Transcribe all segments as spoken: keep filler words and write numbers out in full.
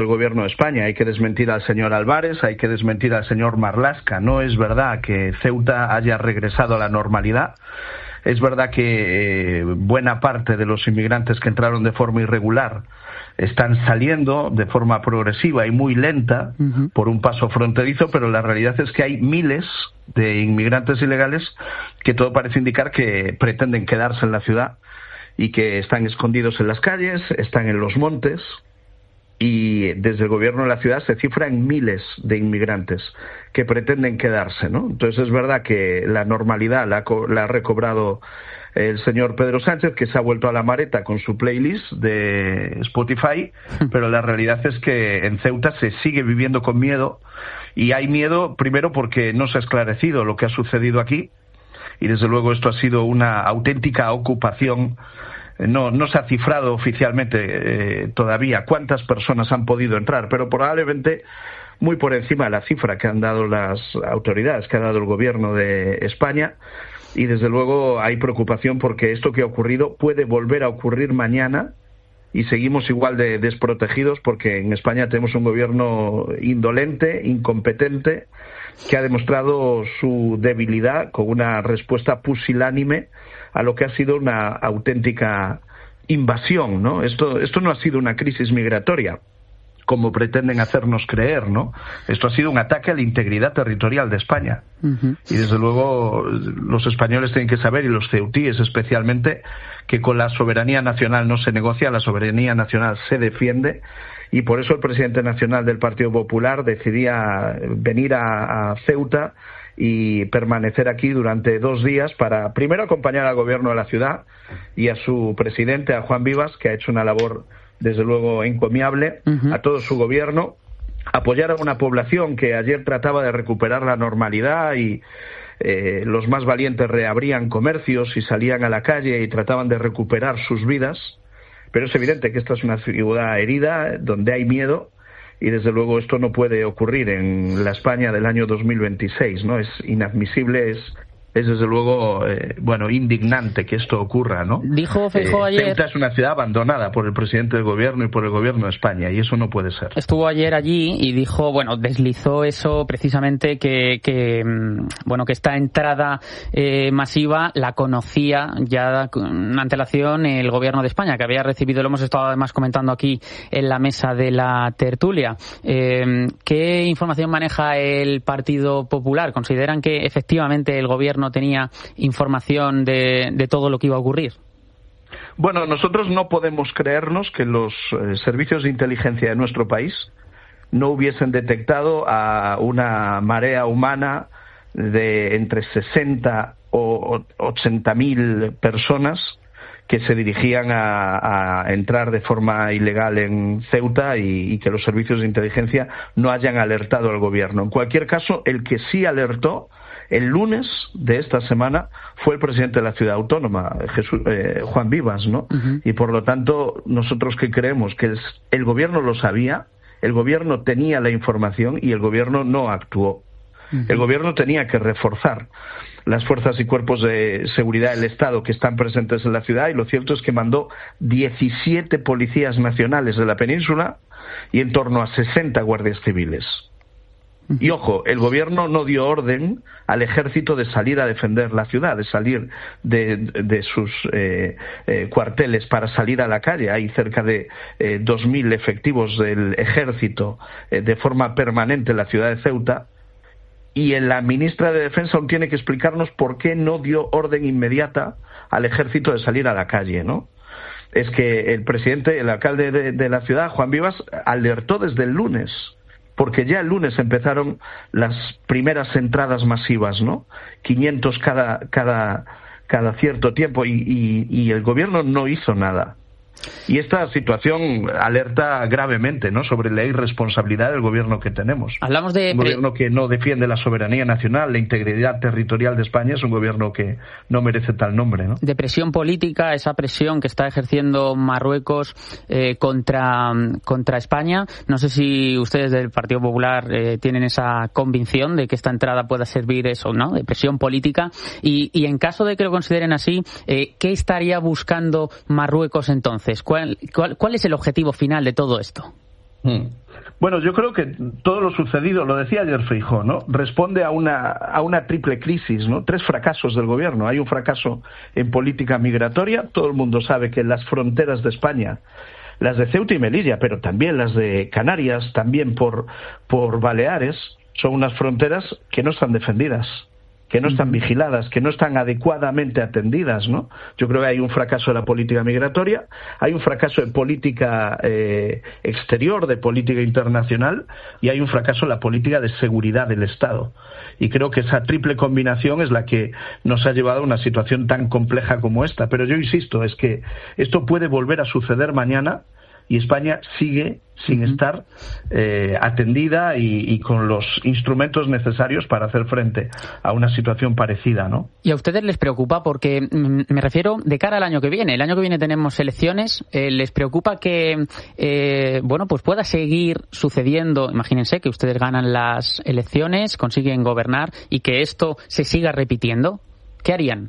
el gobierno de España. Hay que desmentir al señor Álvarez, hay que desmentir al señor Marlaska. No es verdad que Ceuta haya regresado a la normalidad. Es verdad que eh, buena parte de los inmigrantes que entraron de forma irregular están saliendo de forma progresiva y muy lenta uh-huh. por un paso fronterizo, pero la realidad es que hay miles de inmigrantes ilegales que todo parece indicar que pretenden quedarse en la ciudad y que están escondidos en las calles, están en los montes. Y desde el gobierno de la ciudad se cifra en miles de inmigrantes que pretenden quedarse, ¿no? Entonces es verdad que la normalidad la, la ha recobrado el señor Pedro Sánchez, que se ha vuelto a la mareta con su playlist de Spotify, pero la realidad es que en Ceuta se sigue viviendo con miedo, y hay miedo primero porque no se ha esclarecido lo que ha sucedido aquí, y desde luego esto ha sido una auténtica ocupación. No, no se ha cifrado oficialmente eh, todavía cuántas personas han podido entrar, pero probablemente muy por encima de la cifra que han dado las autoridades, que ha dado el gobierno de España, y desde luego hay preocupación porque esto que ha ocurrido puede volver a ocurrir mañana y seguimos igual de desprotegidos porque en España tenemos un gobierno indolente, incompetente, que ha demostrado su debilidad con una respuesta pusilánime a lo que ha sido una auténtica invasión, ¿no? Esto, esto no ha sido una crisis migratoria, como pretenden hacernos creer, ¿no? Esto ha sido un ataque a la integridad territorial de España. Uh-huh. Y desde luego los españoles tienen que saber, y los ceutíes especialmente, que con la soberanía nacional no se negocia, la soberanía nacional se defiende, y por eso el presidente nacional del Partido Popular decidía venir a, a Ceuta y permanecer aquí durante dos días para, primero, acompañar al gobierno de la ciudad y a su presidente, a Juan Vivas, que ha hecho una labor, desde luego, encomiable, uh-huh. a todo su gobierno, apoyar a una población que ayer trataba de recuperar la normalidad y eh, los más valientes reabrían comercios y salían a la calle y trataban de recuperar sus vidas, pero es evidente que esta es una ciudad herida, donde hay miedo, y desde luego esto no puede ocurrir en la España del año dos mil veintiséis, ¿no? Es inadmisible, es, es desde luego, eh, bueno, indignante que esto ocurra, ¿no? Dijo Feijóo eh, ayer... Ceuta es una ciudad abandonada por el presidente del gobierno y por el gobierno de España, y eso no puede ser. Estuvo ayer allí y dijo, bueno, deslizó eso precisamente, que, que bueno, que esta entrada eh, masiva la conocía ya con antelación el gobierno de España, que había recibido, lo hemos estado además comentando aquí en la mesa de la tertulia. Eh, ¿Qué información maneja el Partido Popular? ¿Consideran que efectivamente el gobierno no tenía información de, de todo lo que iba a ocurrir? Bueno, nosotros no podemos creernos que los eh, servicios de inteligencia de nuestro país no hubiesen detectado a una marea humana de entre sesenta o ochenta mil personas que se dirigían a, a entrar de forma ilegal en Ceuta y, y que los servicios de inteligencia no hayan alertado al gobierno. En cualquier caso, el que sí alertó el lunes de esta semana fue el presidente de la ciudad autónoma, Jesús, eh, Juan Vivas, ¿no? Uh-huh. Y por lo tanto, nosotros que creemos que el, el gobierno lo sabía, el gobierno tenía la información y el gobierno no actuó. Uh-huh. El gobierno tenía que reforzar las fuerzas y cuerpos de seguridad del Estado que están presentes en la ciudad, y lo cierto es que mandó diecisiete policías nacionales de la península y en torno a sesenta guardias civiles. Y ojo, el gobierno no dio orden al ejército de salir a defender la ciudad, de salir de, de sus eh, eh, cuarteles para salir a la calle. Hay cerca de eh, dos mil efectivos del ejército eh, de forma permanente en la ciudad de Ceuta, y la ministra de Defensa aún tiene que explicarnos por qué no dio orden inmediata al ejército de salir a la calle, ¿no? Es que el presidente, el alcalde de, de la ciudad, Juan Vivas, alertó desde el lunes, porque ya el lunes empezaron las primeras entradas masivas, ¿no? quinientos cada cada cada cierto tiempo, y, y, y el gobierno no hizo nada. Y esta situación alerta gravemente, ¿no?, sobre la irresponsabilidad del gobierno que tenemos. Hablamos de... Un gobierno que no defiende la soberanía nacional, la integridad territorial de España. Es un gobierno que no merece tal nombre, ¿no? De presión política, esa presión que está ejerciendo Marruecos eh, contra, contra España. No sé si ustedes del Partido Popular eh, tienen esa convicción de que esta entrada pueda servir eso, ¿no?, de presión política. Y, y en caso de que lo consideren así, eh, ¿qué estaría buscando Marruecos entonces? ¿Cuál, cuál, ¿Cuál es el objetivo final de todo esto? Hmm. Bueno, yo creo que todo lo sucedido, lo decía ayer Feijóo, ¿no? Responde a una a una triple crisis, ¿no? Tres fracasos del gobierno. Hay un fracaso en política migratoria. Todo el mundo sabe que las fronteras de España, las de Ceuta y Melilla, pero también las de Canarias, también por por Baleares, son unas fronteras que no están defendidas, que no están vigiladas, que no están adecuadamente atendidas, ¿no? Yo creo que hay un fracaso de la política migratoria, hay un fracaso de política eh, exterior, de política internacional, y hay un fracaso en la política de seguridad del Estado. Y creo que esa triple combinación es la que nos ha llevado a una situación tan compleja como esta. Pero yo insisto, es que esto puede volver a suceder mañana, y España sigue sin estar eh, atendida y, y con los instrumentos necesarios para hacer frente a una situación parecida, ¿no? ¿Y a ustedes les preocupa? Porque mm, me refiero de cara al año que viene. El año que viene tenemos elecciones. Eh, ¿Les preocupa que eh, bueno, pues pueda seguir sucediendo? Imagínense que ustedes ganan las elecciones, consiguen gobernar y que esto se siga repitiendo. ¿Qué harían?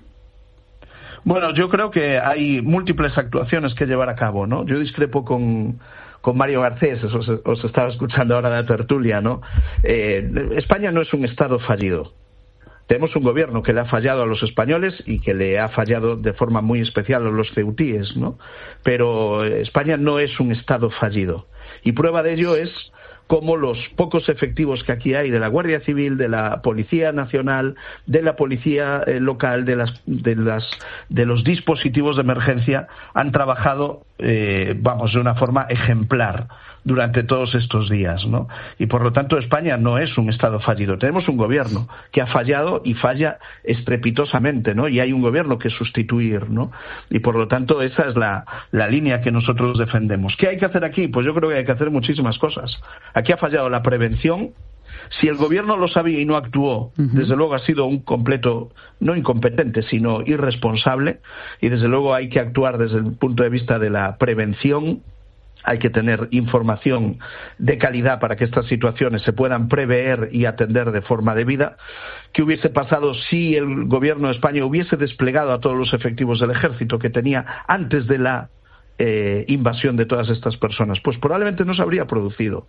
Bueno, yo creo que hay múltiples actuaciones que llevar a cabo, ¿no? Yo discrepo con, con Mario Garcés, os, os estaba escuchando ahora de la tertulia, ¿no? Eh, España no es un Estado fallido. Tenemos un gobierno que le ha fallado a los españoles y que le ha fallado de forma muy especial a los ceutíes, ¿no? Pero España no es un Estado fallido. Y prueba de ello es como los pocos efectivos que aquí hay de la Guardia Civil, de la Policía Nacional, de la Policía eh, Local, de las, de las, de los dispositivos de emergencia han trabajado, eh, vamos, de una forma ejemplar durante todos estos días, ¿no? Y por lo tanto España no es un Estado fallido. Tenemos un gobierno que ha fallado y falla estrepitosamente, ¿no? Y hay un gobierno que sustituir, ¿no? Y por lo tanto esa es la, la línea que nosotros defendemos. ¿Qué hay que hacer aquí? Pues yo creo que hay que hacer muchísimas cosas. Aquí ha fallado la prevención. Si el gobierno lo sabía y no actuó, uh-huh. desde luego ha sido un completo, no incompetente, sino irresponsable, y desde luego hay que actuar desde el punto de vista de la prevención. Hay que tener información de calidad para que estas situaciones se puedan prever y atender de forma debida. ¿Qué hubiese pasado si el gobierno de España hubiese desplegado a todos los efectivos del ejército que tenía antes de la eh, invasión de todas estas personas? Pues probablemente no se habría producido.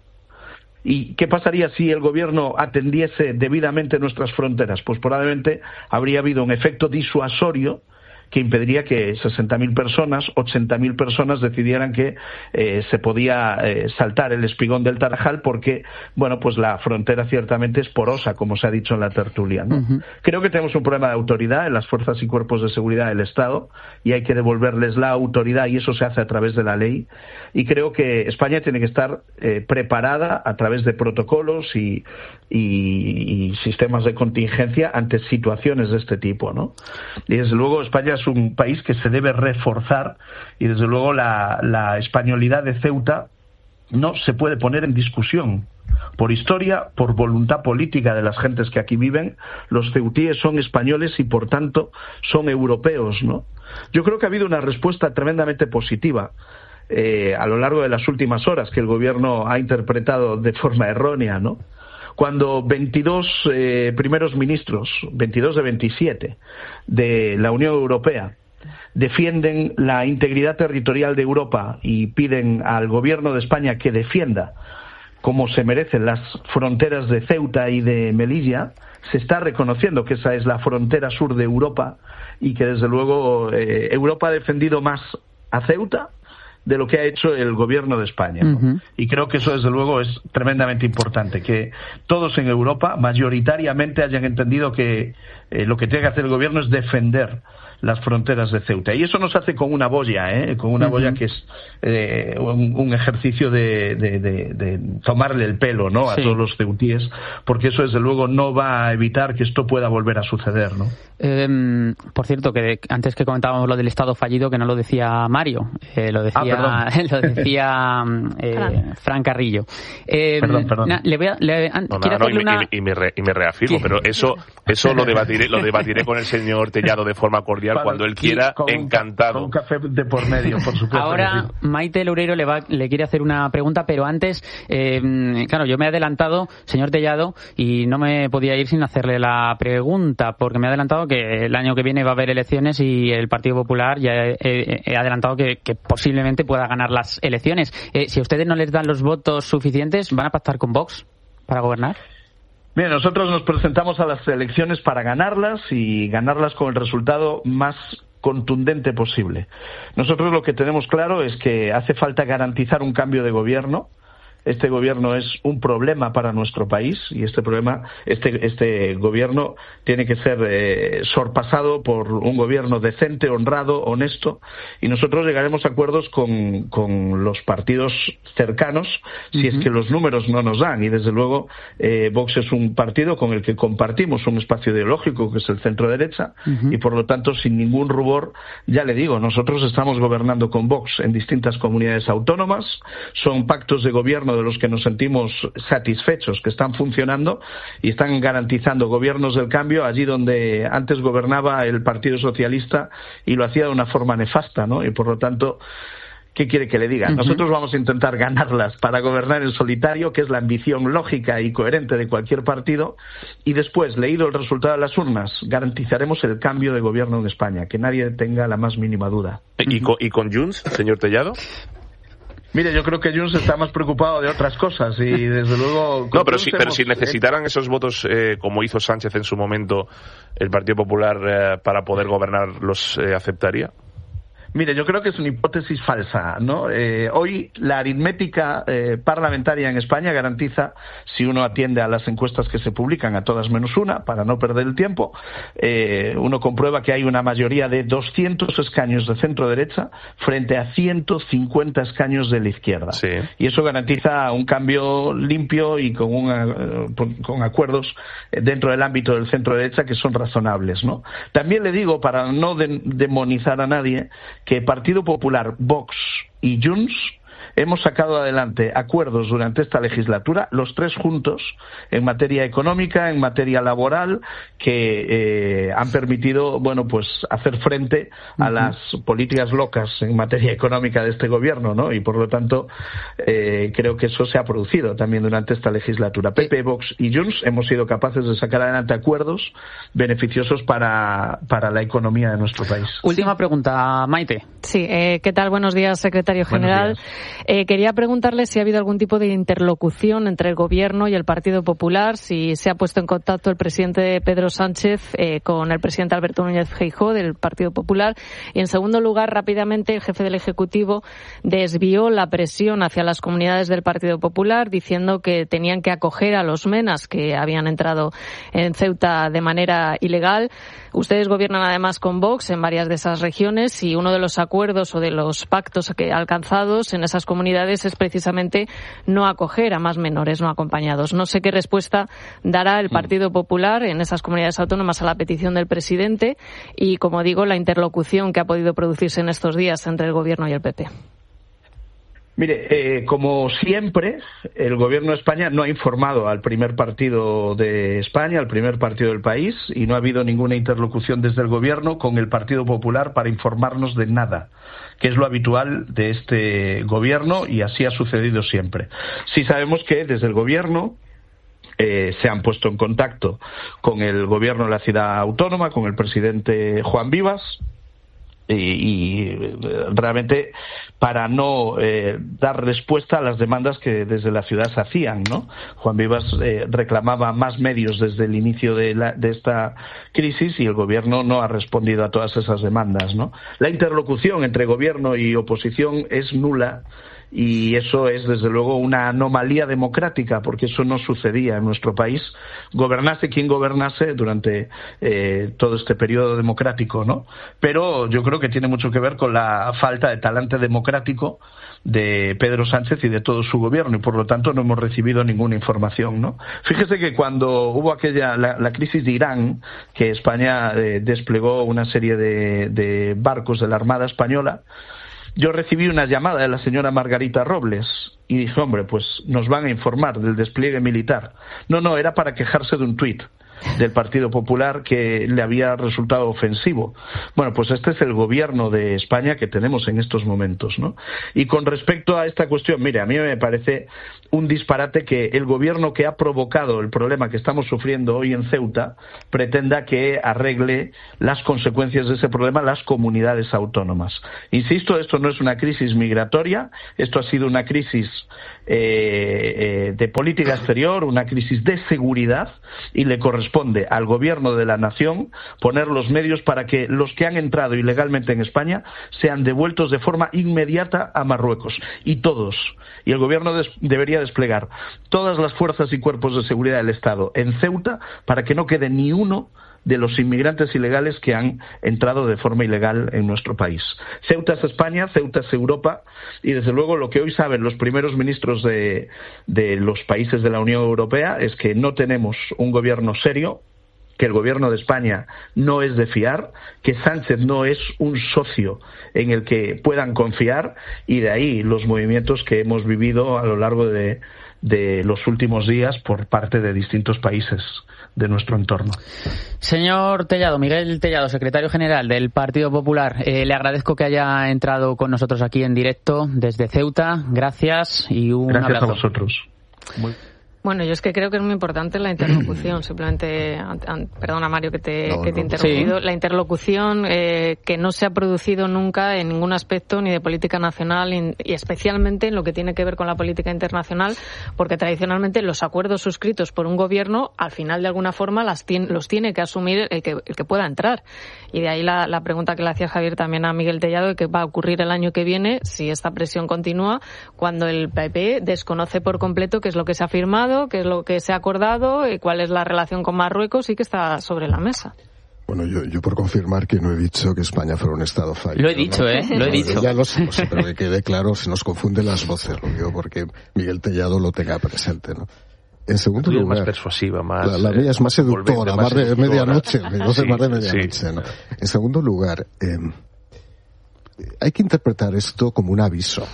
¿Y qué pasaría si el gobierno atendiese debidamente nuestras fronteras? Pues probablemente habría habido un efecto disuasorio que impediría que sesenta mil personas, ochenta mil personas decidieran que eh, se podía eh, saltar el espigón del Tarajal porque, bueno, pues la frontera ciertamente es porosa, como se ha dicho en la tertulia, ¿no? Uh-huh. Creo que tenemos un problema de autoridad en las fuerzas y cuerpos de seguridad del Estado y hay que devolverles la autoridad y eso se hace a través de la ley. Y creo que España tiene que estar eh, preparada a través de protocolos y, y, y sistemas de contingencia ante situaciones de este tipo, ¿no? Y desde luego España es un país que se debe reforzar y desde luego la, la españolidad de Ceuta no se puede poner en discusión. Por historia, por voluntad política de las gentes que aquí viven, los ceutíes son españoles y por tanto son europeos, ¿no? Yo creo que ha habido una respuesta tremendamente positiva eh, a lo largo de las últimas horas que el gobierno ha interpretado de forma errónea, ¿no? Cuando veintidós eh, primeros ministros, veintidós de veintisiete de la Unión Europea defienden la integridad territorial de Europa y piden al gobierno de España que defienda como se merecen las fronteras de Ceuta y de Melilla, se está reconociendo que esa es la frontera sur de Europa y que desde luego eh, Europa ha defendido más a Ceuta de lo que ha hecho el gobierno de España, ¿no? Uh-huh. Y creo que eso desde luego es tremendamente importante, que todos en Europa mayoritariamente hayan entendido que eh, lo que tiene que hacer el gobierno es defender las fronteras de Ceuta. Y eso nos hace con una boya, ¿eh? Con una uh-huh. boya que es eh, un, un ejercicio de, de, de, de tomarle el pelo, ¿no? A sí. todos los ceutíes, porque eso desde luego no va a evitar que esto pueda volver a suceder, ¿no? Eh, por cierto, que antes que comentábamos lo del Estado fallido, que no lo decía Mario, eh, lo decía ah, lo decía eh, Fran Carrillo. Eh, perdón, perdón. Na, le voy a, le, an, no, nada, no, y, una... y, y, me re, y me reafirmo, ¿Qué? pero eso eso lo debatiré lo debatiré con el señor Tellado de forma cordial, social cuando él quiera, con encantado. Un, con un café de por medio, por supuesto. Ahora, sí. Maite Loureiro le, va, le quiere hacer una pregunta, pero antes, eh, claro, yo me he adelantado, señor Tellado, y no me podía ir sin hacerle la pregunta, porque me he adelantado que el año que viene va a haber elecciones y el Partido Popular ya he, he, he adelantado que, que posiblemente pueda ganar las elecciones. Eh, si a ustedes no les dan los votos suficientes, ¿van a pactar con Vox para gobernar? Bien, nosotros nos presentamos a las elecciones para ganarlas y ganarlas con el resultado más contundente posible. Nosotros lo que tenemos claro es que hace falta garantizar un cambio de gobierno. Este gobierno es un problema para nuestro país y este problema, este este gobierno tiene que ser eh, sorpasado por un gobierno decente, honrado, honesto, y nosotros llegaremos a acuerdos con, con los partidos cercanos si uh-huh. es que los números no nos dan, y desde luego eh, Vox es un partido con el que compartimos un espacio ideológico que es el centro derecha uh-huh. y por lo tanto sin ningún rubor, ya le digo, nosotros estamos gobernando con Vox en distintas comunidades autónomas, son pactos de gobierno de los que nos sentimos satisfechos, que están funcionando y están garantizando gobiernos del cambio allí donde antes gobernaba el Partido Socialista y lo hacía de una forma nefasta, ¿no? Y por lo tanto, ¿qué quiere que le diga? Uh-huh. Nosotros vamos a intentar ganarlas para gobernar en solitario, que es la ambición lógica y coherente de cualquier partido, y después, leído el resultado de las urnas, garantizaremos el cambio de gobierno en España, que nadie tenga la más mínima duda. ¿Y con, y con Junts, señor Tellado? Mire, yo creo que Junts está más preocupado de otras cosas y desde luego... No, pero si, pero si necesitaran esos votos, eh, como hizo Sánchez en su momento, el Partido Popular, eh, para poder gobernar, ¿los eh, aceptaría? Mire, yo creo que es una hipótesis falsa, ¿no? Eh, hoy la aritmética eh, parlamentaria en España garantiza, si uno atiende a las encuestas que se publican, a todas menos una, para no perder el tiempo, eh, uno comprueba que hay una mayoría de doscientos escaños de centro derecha frente a ciento cincuenta escaños de la izquierda. Sí. Y eso garantiza un cambio limpio y con, una, con acuerdos dentro del ámbito del centro derecha que son razonables, ¿no? También le digo, para no de- demonizar a nadie, que Partido Popular, Vox y Junts hemos sacado adelante acuerdos durante esta legislatura, los tres juntos, en materia económica, en materia laboral, que eh, han permitido, bueno, pues hacer frente a uh-huh. las políticas locas en materia económica de este gobierno, ¿no? Y por lo tanto, eh, creo que eso se ha producido también durante esta legislatura. P P, Vox y Junts hemos sido capaces de sacar adelante acuerdos beneficiosos para, para la economía de nuestro país. Última pregunta, Maite. Sí, eh, ¿qué tal? Buenos días, secretario general. Eh, quería preguntarle si ha habido algún tipo de interlocución entre el Gobierno y el Partido Popular, si se ha puesto en contacto el presidente Pedro Sánchez eh, con el presidente Alberto Núñez Feijóo del Partido Popular. Y, en segundo lugar, rápidamente, el jefe del Ejecutivo desvió la presión hacia las comunidades del Partido Popular, diciendo que tenían que acoger a los menas que habían entrado en Ceuta de manera ilegal. Ustedes gobiernan además con Vox en varias de esas regiones y uno de los acuerdos o de los pactos que alcanzados en esas comunidades es precisamente no acoger a más menores no acompañados. No sé qué respuesta dará el Partido Popular en esas comunidades autónomas a la petición del presidente y, como digo, la interlocución que ha podido producirse en estos días entre el Gobierno y el P P. Mire, eh, como siempre, el Gobierno de España no ha informado al primer partido de España, al primer partido del país, y no ha habido ninguna interlocución desde el Gobierno con el Partido Popular para informarnos de nada, que es lo habitual de este Gobierno y así ha sucedido siempre. Sí sabemos que desde el Gobierno Eh, se han puesto en contacto con el Gobierno de la Ciudad Autónoma, con el presidente Juan Vivas, y, y realmente para no eh, dar respuesta a las demandas que desde la ciudad se hacían, ¿no? Juan Vivas eh, reclamaba más medios desde el inicio de, la, de esta crisis y el Gobierno no ha respondido a todas esas demandas, ¿no? La interlocución entre Gobierno y oposición es nula. Y eso es, desde luego, una anomalía democrática, porque eso no sucedía en nuestro país, gobernase quien gobernase durante eh, todo este periodo democrático, ¿no? Pero yo creo que tiene mucho que ver con la falta de talante democrático de Pedro Sánchez y de todo su gobierno, y por lo tanto no hemos recibido ninguna información, ¿no? Fíjese que cuando hubo aquella la, la crisis de Irán, que España eh, desplegó una serie de, de barcos de la Armada Española, yo recibí una llamada de la señora Margarita Robles y dije, hombre, pues nos van a informar del despliegue militar. No, no, era para quejarse de un tuit. del Partido Popular que le había resultado ofensivo. Bueno, pues este es el gobierno de España que tenemos en estos momentos, ¿no? Y con respecto a esta cuestión, mire, a mí me parece un disparate que el gobierno que ha provocado el problema que estamos sufriendo hoy en Ceuta pretenda que arregle las consecuencias de ese problema las comunidades autónomas. Insisto, esto no es una crisis migratoria, esto ha sido una crisis eh, eh, de política exterior, una crisis de seguridad, y le corresponde al gobierno de la nación poner los medios para que los que han entrado ilegalmente en España sean devueltos de forma inmediata a Marruecos, y todos. Y el gobierno des- debería desplegar todas las fuerzas y cuerpos de seguridad del Estado en Ceuta para que no quede ni uno de los inmigrantes ilegales que han entrado de forma ilegal en nuestro país. Ceuta es España, Ceuta es Europa, y desde luego lo que hoy saben los primeros ministros de, de los países de la Unión Europea es que no tenemos un gobierno serio, que el gobierno de España no es de fiar, que Sánchez no es un socio en el que puedan confiar, y de ahí los movimientos que hemos vivido a lo largo de, de los últimos días por parte de distintos países de nuestro entorno. Señor Tellado, Miguel Tellado, secretario general del Partido Popular, eh, le agradezco que haya entrado con nosotros aquí en directo desde Ceuta. Gracias y un Gracias abrazo. a vosotros. Muy... Bueno, yo es que creo que es muy importante la interlocución. Simplemente, an, an, perdona Mario que te, no, que te he no. interrumpido, Sí. la interlocución eh, que no se ha producido nunca en ningún aspecto ni de política nacional y, y especialmente en lo que tiene que ver con la política internacional, porque tradicionalmente los acuerdos suscritos por un gobierno, al final de alguna forma las tiene, los tiene que asumir el que, el que pueda entrar. Y de ahí la, la pregunta que le hacía Javier también a Miguel Tellado de qué va a ocurrir el año que viene si esta presión continúa, cuando el P P desconoce por completo qué es lo que se ha firmado, qué es lo que se ha acordado y cuál es la relación con Marruecos y que está sobre la mesa. Bueno, yo, yo por confirmar que no he dicho que España fuera un Estado fallido. Lo he dicho, ¿no? ¿eh? Lo he dicho. Ya lo sé, lo sé, pero que quede claro, se nos confunden las voces, lo digo porque Miguel Tellado lo tenga presente, ¿no? En segundo La tuya lugar, es más persuasiva, más... la, la mía es más seductora, más, más de seductora. medianoche, mi voz es Sí, más de medianoche, sí. ¿no? En segundo lugar, eh, hay que interpretar esto como un aviso.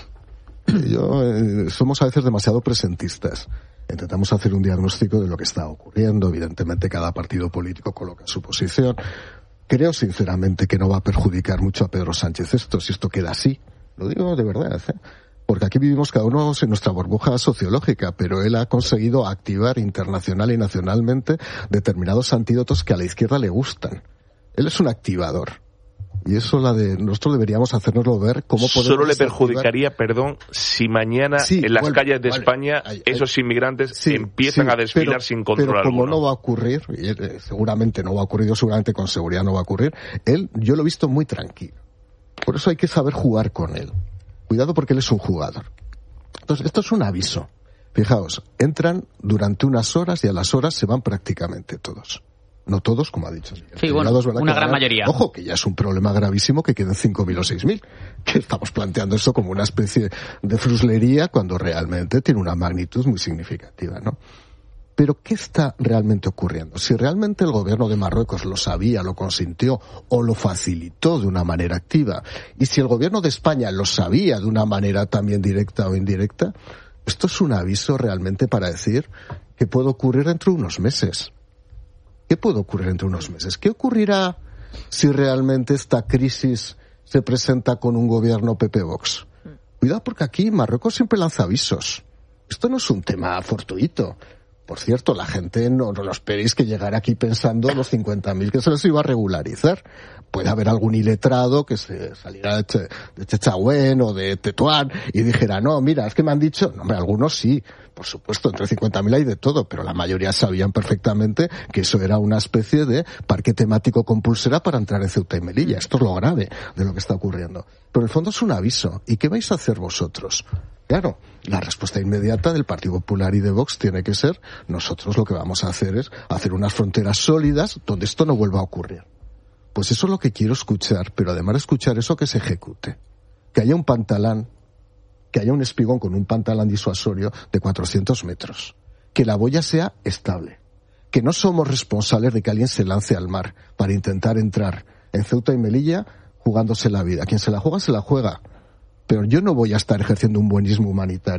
Yo, eh, somos a veces demasiado presentistas. Intentamos hacer un diagnóstico de lo que está ocurriendo. Evidentemente, cada partido político coloca su posición. Creo, sinceramente, que no va a perjudicar mucho a Pedro Sánchez esto, si esto queda así. Lo digo de verdad, ¿eh? Porque aquí vivimos cada uno en nuestra burbuja sociológica, pero él ha conseguido activar internacional y nacionalmente determinados antídotos que a la izquierda le gustan. Él es un activador. Y eso la de nosotros deberíamos hacernoslo ver cómo podemos... Solo le activar. perjudicaría, perdón, si mañana Sí, en las bueno, calles de vale, España hay- hay- esos inmigrantes Sí, empiezan sí, a desfilar pero, sin control pero como alguno. no va a ocurrir, y eh, seguramente no va a ocurrir, yo seguramente con seguridad no va a ocurrir, él, yo lo he visto muy tranquilo. Por eso hay que saber jugar con él. Cuidado porque él es un jugador. Entonces, esto es un aviso. Fijaos, entran durante unas horas y a las horas se van prácticamente todos. No todos, como ha dicho. Sí, bueno, Es verdad una que gran ahora- mayoría. Ojo, que ya es un problema gravísimo que queden cinco mil o seis mil. Que estamos planteando esto como una especie de fruslería cuando realmente tiene una magnitud muy significativa, ¿no? Pero, ¿qué está realmente ocurriendo? Si realmente el gobierno de Marruecos lo sabía, lo consintió o lo facilitó de una manera activa, y si el gobierno de España lo sabía de una manera también directa o indirecta, esto es un aviso realmente para decir que puede ocurrir dentro de unos meses. ¿Qué puede ocurrir dentro de unos meses? ¿Qué ocurrirá si realmente esta crisis se presenta con un gobierno P P-Vox? Cuidado porque aquí Marruecos siempre lanza avisos. Esto no es un tema fortuito. Por cierto, la gente no, no lo esperéis que llegara aquí pensando los cincuenta mil que se les iba a regularizar. Puede haber algún iletrado que se saliera de, Che, de Chechagüén o de Tetuán y dijera, no, mira, es que me han dicho... No, hombre, algunos sí, por supuesto, entre cincuenta mil hay de todo, pero la mayoría sabían perfectamente que eso era una especie de parque temático con pulsera para entrar en Ceuta y Melilla. Esto es lo grave de lo que está ocurriendo. Pero en el fondo es un aviso. ¿Y qué vais a hacer vosotros? Claro, la respuesta inmediata del Partido Popular y de Vox tiene que ser, nosotros lo que vamos a hacer es hacer unas fronteras sólidas donde esto no vuelva a ocurrir. Pues eso es lo que quiero escuchar, pero además de escuchar eso, que se ejecute. Que haya un pantalán, que haya un espigón con un pantalán disuasorio de cuatrocientos metros. Que la boya sea estable. Que no somos responsables de que alguien se lance al mar para intentar entrar en Ceuta y Melilla jugándose la vida. Quien se la juega, se la juega. Pero yo no voy a estar ejerciendo un buenismo humanitario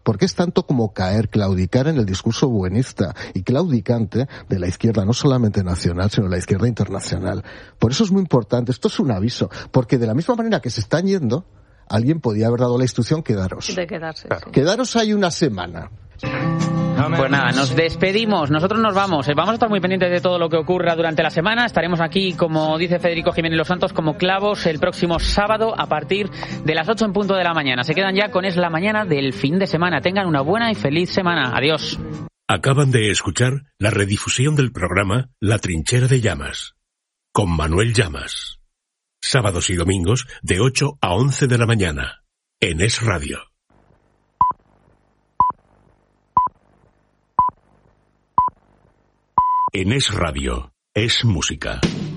porque es tanto como caer, claudicar en el discurso buenista y claudicante de la izquierda, no solamente nacional, sino la izquierda internacional. Por eso es muy importante, esto es un aviso, porque de la misma manera que se están yendo, alguien podía haber dado la instrucción quedaros. De quedarse, sí. Quedaros ahí una semana. Pues nada, nos despedimos, nosotros nos vamos, vamos a estar muy pendientes de todo lo que ocurra durante la semana, estaremos aquí, como dice Federico Jiménez Los Santos, como clavos el próximo sábado a partir de las ocho en punto de la mañana. Se quedan ya con Es la Mañana del fin de semana. Tengan una buena y feliz semana. Adiós. Acaban de escuchar la redifusión del programa La Trinchera de Llamas, con Manuel Llamas. Sábados y domingos de ocho a once de la mañana, en Es Radio. En Es Radio, es música.